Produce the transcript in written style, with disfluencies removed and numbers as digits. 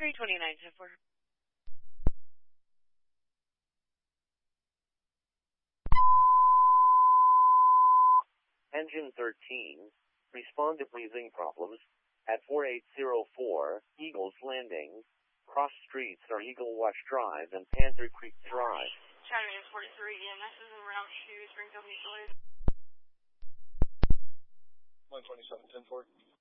329-10-4. Engine 13, respond to breathing problems at 4804 Eagles Landing. Cross streets are Eagle Watch Drive and Panther Creek Drive. Academy 43, EMS is en route to Springfield Mutual Aid. 127-10-4.